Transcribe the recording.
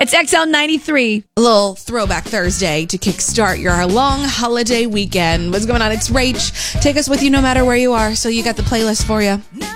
It's XL93. A little throwback Thursday to kickstart your long holiday weekend. What's going on? It's Rach. Take us with you no matter where you are. So you got the playlist for you.